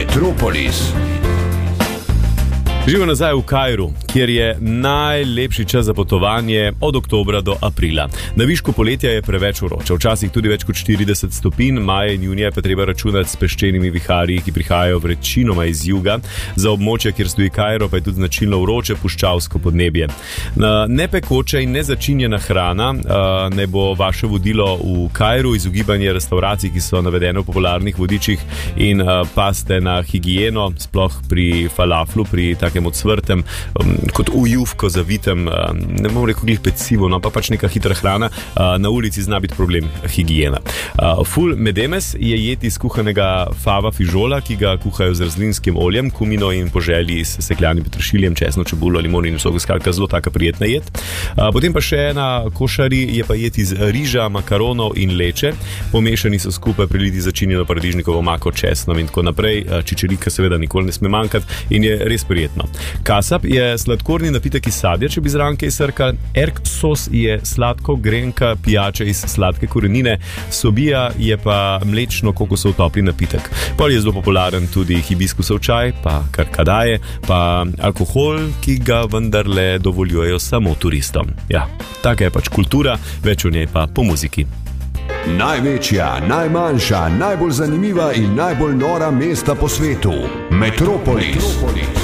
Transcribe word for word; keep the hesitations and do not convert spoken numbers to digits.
Metropolis. Živijo nazaj v Kairu, kjer je najlepši čas za potovanje od oktobra do aprila. Na višku poletja je preveč vroče, včasih tudi več kot štirideset stopinj, maja in junija pa treba računati s peščenimi viharji, ki prihajajo večinoma iz juga. Za območje, kjer stoji Kairo, pa je tudi značilno vroče puščavsko podnebje. Nepekoča in nezačinjena hrana ne bo vaše vodilo v Kairu, izogibanje restauracij, ki so navedene v popularnih vodičih, in paste na higieno, sploh pri falaflu, pri takem odsvrtem, um, kot ujuvko zavitem, uh, ne bom rekel glih pecivo, no pa pač neka hitra hrana, uh, na ulici zna biti problem higiena. Uh, ful medemes je jed iz kuhanega fava fižola, ki ga kuhajo z razlinskim oljem, kumino in po želji s sekljanim peteršiljem, česno, čebulo, limon in vso, skratka zelo taka prijetna jed. Uh, potem pa še ena košari je pa jed iz riža, makaronov in leče. Pomešani so skupaj, priliti začinjeno paradižnikovo omako, česnom in tako naprej. Uh, čičerika seveda nikoli ne sme manjkati in je res prijetno. Kasab je sladkorni napitek iz sadja, če bi zraven kaj srkal. Erk sos je sladko grenka pijača iz sladke korenine. Sobija je pa mlečno kokosov topli napitek. Pol je zelo popularen tudi hibiskusov čaj, pa karkadaje, pa alkohol, ki ga vendarle dovoljujejo samo turistom. Ja, taka je pač kultura, več o njej pa po muziki. Največja, najmanjša, najbolj zanimiva in najbolj nora mesta po svetu. Metropolis. Metropolis.